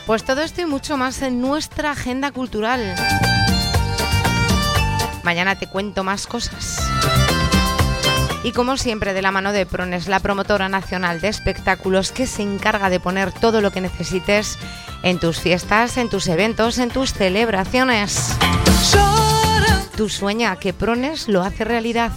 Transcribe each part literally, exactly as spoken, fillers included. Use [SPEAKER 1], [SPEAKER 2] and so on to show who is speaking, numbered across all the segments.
[SPEAKER 1] Pues todo esto y mucho más en nuestra agenda cultural. Mañana te cuento más cosas. Y como siempre, de la mano de Prones, la promotora nacional de espectáculos que se encarga de poner todo lo que necesites en tus fiestas, en tus eventos, en tus celebraciones. Tú sueña que Prones lo hace realidad.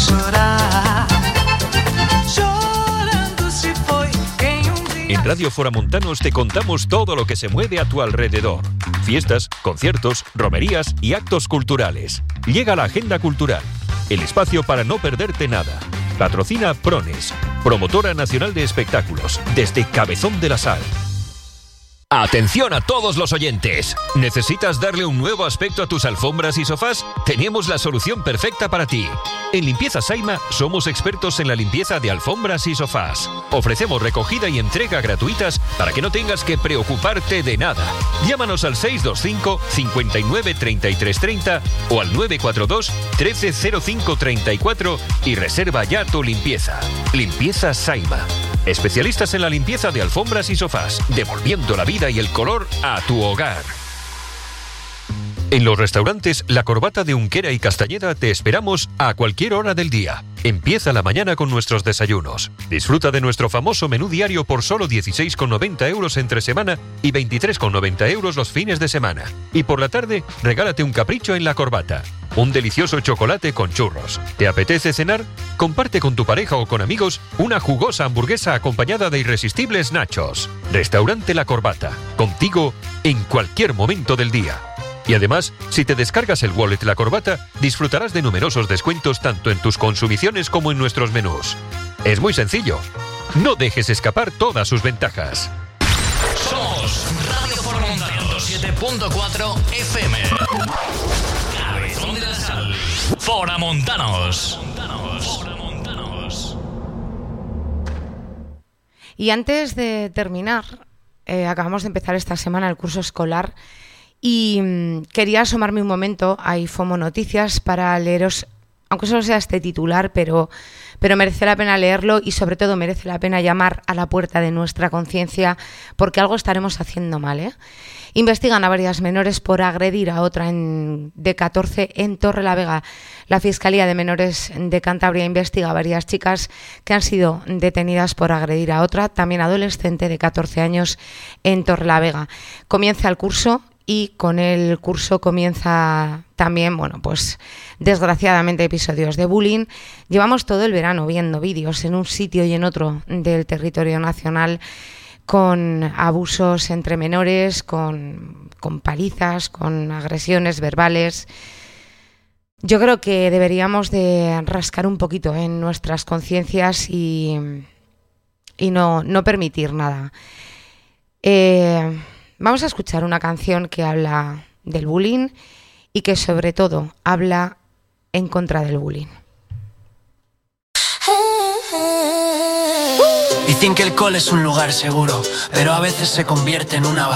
[SPEAKER 2] En Radio Foramontanos te contamos todo lo que se mueve a tu alrededor. Fiestas, conciertos, romerías y actos culturales. Llega la agenda cultural, el espacio para no perderte nada. Patrocina Prones, promotora nacional de espectáculos, desde Cabezón de la Sal. Atención a todos los oyentes. ¿Necesitas darle un nuevo aspecto a tus alfombras y sofás? Tenemos la solución perfecta para ti. En Limpieza Saima somos expertos en la limpieza de alfombras y sofás. Ofrecemos recogida y entrega gratuitas para que no tengas que preocuparte de nada. Llámanos al seis dos cinco, cinco nueve, tres tres tres cero o al nueve cuatro dos, uno tres cero cinco tres cuatro y reserva ya tu limpieza. Limpieza Saima. Especialistas en la limpieza de alfombras y sofás, devolviendo la vida y el color a tu hogar. En los restaurantes La Corbata de Unquera y Castañeda te esperamos a cualquier hora del día. Empieza la mañana con nuestros desayunos. Disfruta de nuestro famoso menú diario por solo dieciséis con noventa euros entre semana y veintitrés con noventa euros los fines de semana. Y por la tarde, regálate un capricho en La Corbata. Un delicioso chocolate con churros. ¿Te apetece cenar? Comparte con tu pareja o con amigos una jugosa hamburguesa acompañada de irresistibles nachos. Restaurante La Corbata. Contigo en cualquier momento del día. Y además, si te descargas el wallet La Corbata, disfrutarás de numerosos descuentos tanto en tus consumiciones como en nuestros menús. Es muy sencillo. No dejes escapar todas sus ventajas.
[SPEAKER 3] Somos Radio Foramontanos siete punto cuatro F M. Cabezón de la Sal. Foramontanos.
[SPEAKER 1] Y antes de terminar, eh, acabamos de empezar esta semana el curso escolar. Y mmm, quería asomarme un momento a IFOMO Noticias para leeros, aunque solo sea este titular, pero, pero merece la pena leerlo y sobre todo merece la pena llamar a la puerta de nuestra conciencia porque algo estaremos haciendo mal, ¿eh? Investigan a varias menores por agredir a otra en, de catorce en Torrelavega. La Fiscalía de Menores de Cantabria investiga a varias chicas que han sido detenidas por agredir a otra, también adolescente de catorce años, en Torrelavega. Comienza el curso. Y con el curso comienza también, bueno, pues desgraciadamente episodios de bullying. Llevamos todo el verano viendo vídeos en un sitio y en otro del territorio nacional con abusos entre menores, con, con palizas, con agresiones verbales. Yo creo que deberíamos de rascar un poquito en nuestras conciencias y, y no, no permitir nada. Eh... Vamos a escuchar una canción que habla del bullying y que sobre todo habla en contra del bullying.
[SPEAKER 4] Dicen que el cole es un lugar seguro, pero a veces se convierte en una